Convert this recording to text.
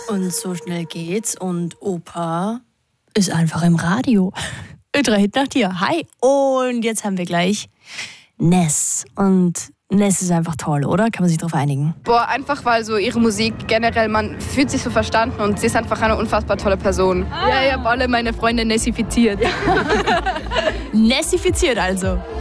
Und so schnell geht's und Opa ist einfach im Radio. 3 Hit nach dir. Hi. Und jetzt haben wir gleich Ness. Und Ness ist einfach toll, oder? Kann man sich darauf einigen? Boah, einfach weil so ihre Musik generell, man fühlt sich so verstanden und sie ist einfach eine unfassbar tolle Person. Ja, ich habe alle meine Freunde nessifiziert. Nessifiziert also.